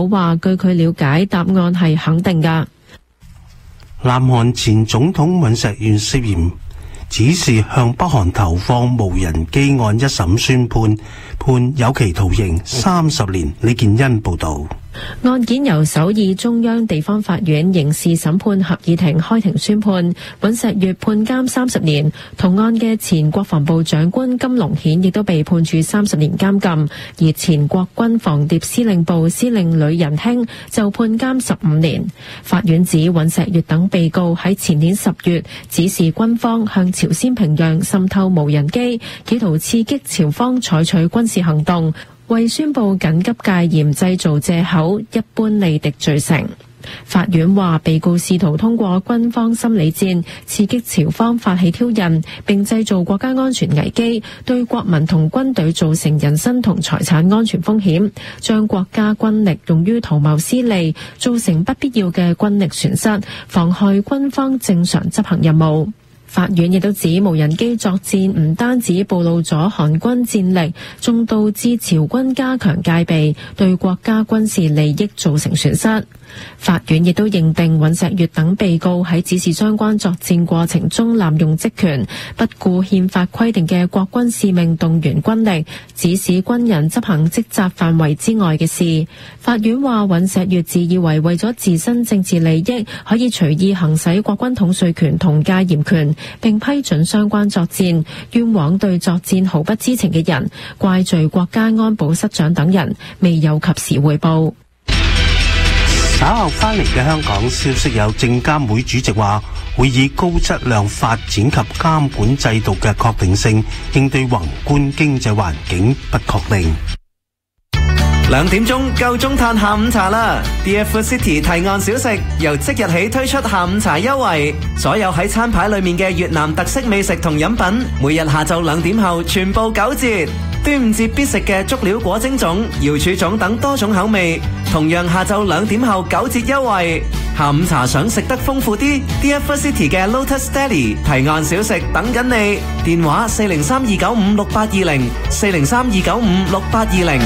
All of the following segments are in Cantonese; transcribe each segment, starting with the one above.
口話，據佢了解，答案係肯定㗎。 南韓前總統尹錫悅涉嫌指示向北韓投放無人機案一審宣判有期徒刑30年。李建恩報道。 案件由首爾中央地方法院刑事審判合議庭開庭宣判，尹錫悅判監30年。同案嘅前國防部長官金龍顯亦都被判處30年監禁，而前國軍防諜司令部司令呂仁興就判監15年。法院指尹錫悅等被告喺前年10月指示軍方向朝鮮平壤滲透無人機，企圖刺激朝方採取軍事行動，為宣布緊急戒嚴製造藉口，一般利敵罪成。法院話，被告試圖通過軍方心理戰刺激朝方發起挑釁，並製造國家安全危機，對國民同軍隊造成人身同財產安全風險，將國家軍力用於圖謀私利，造成不必要嘅軍力損失，妨害軍方正常執行任務。法院亦都指，無人機作戰唔單止暴露咗韓軍戰力，仲導致朝軍加強戒備，對國家軍事利益造成損失。法院亦都認定尹錫悅等被告喺指示相關作戰過程中濫用職權，不顧憲法規定嘅國軍使命動員軍力，指使軍人執行職責範圍之外嘅事。法院話，尹錫悅自以為咗自身政治利益，可以隨意行使國軍統帥權同戒嚴權，並批准相關作戰，冤枉對作戰毫不知情嘅人，怪罪國家安保室長等人未有及時匯報。 稍後翻嚟嘅香港消息有，證監會主席話會以高質量發展及監管制度嘅確定性，應對宏觀經濟環境不確定。 2點鐘夠鐘嘆下午茶啦 ！Dear Food City 提案小食由即日起推出下午茶優惠，所有喺餐牌裏面嘅越南特色美食同飲品，每日下晝2點後全部9折。端午節必食嘅足料果蒸粽、瑤柱粽等多種口味，同樣下晝2點後9折優惠。下午茶想食得豐富啲 ，Dear Food City 嘅 Lotus Deli 提案小食等緊你，電話403-295-6820 403-295-6820。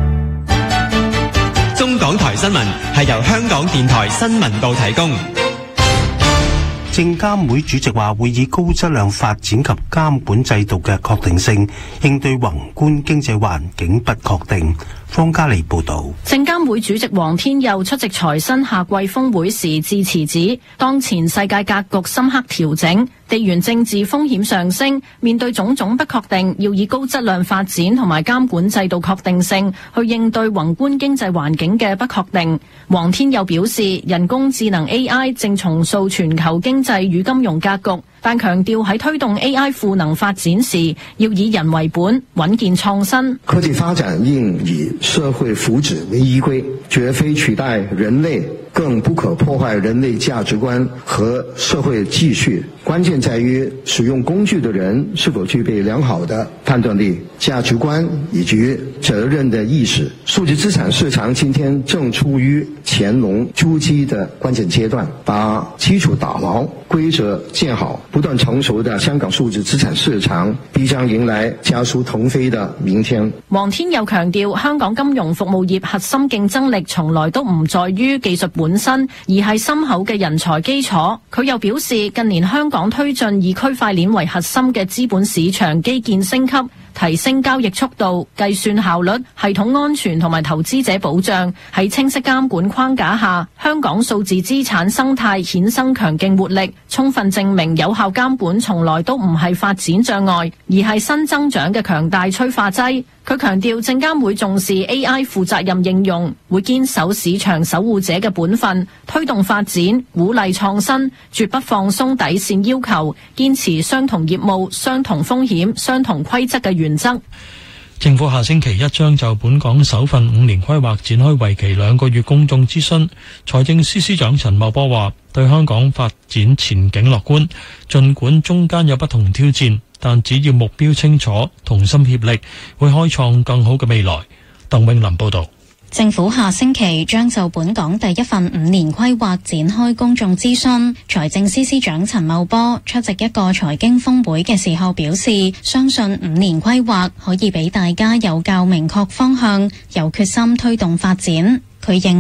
中港台新聞係由香港電台新聞部提供。 證監會主席話會以高質量發展及監管制度嘅確定性，應對宏觀經濟環境不確定。方嘉莉報道。 證監會主席黃天佑出席財新夏季峰會時致辭指，當前世界格局深刻調整，地緣政治風險上升，面對種種不確定，要以高質量發展同埋監管制度確定性去應對宏觀經濟環境嘅不確定。黃天佑表示，人工智能 AI 正重塑全球經濟與金融格局，但強調喺推動 AI 賦能發展時，要以人為本，穩健創新。 科技發展應以社會福祉為依歸，絕非取代人類，更不可破壞人類價值觀和社會秩序。關鍵在於使用工具的人是否具備良好的判斷力、價值觀以及責任的意識。數字資產市場今天正處於潛龍出擊的關鍵階段，把基礎打牢，規則建好，不斷成熟的香港數字資產市場必將迎來加速騰飛的明天。 黃天佑強調，香港金融服務業核心競爭力從來都唔在於技術本身，而係深厚嘅人才基礎。佢又表示，近年香港推進以區塊鏈為核心嘅資本市場基建升級，提升交易速度、計算效率、系統安全同埋投資者保障。喺清晰監管框架下，香港數字資產生態衍生強勁活力，充分證明有效監管從來都唔係發展障礙，而係新增長嘅強大催化劑。佢強調，證監會重視 AI 負責任應用，會堅守市場守護者嘅本分，推動發展，鼓勵創新，絕不放鬆底線要求，堅持相同業務、相同風險、相同規則嘅原則。 政府下星期一將就本港首份5年規劃展開為期2個月公眾諮詢。財政司司長陳茂波話，對香港發展前景樂觀，儘管中間有不同挑戰，但只要目標清楚，同心協力，會開創更好嘅未來。鄧永林報導。 政府下星期將就本港第一份5年規劃展開公眾諮詢。財政司司長陳茂波出席一個財經峰會嘅時候表示，相信5年規劃可以俾大家有較明確方向，有決心推動發展。佢認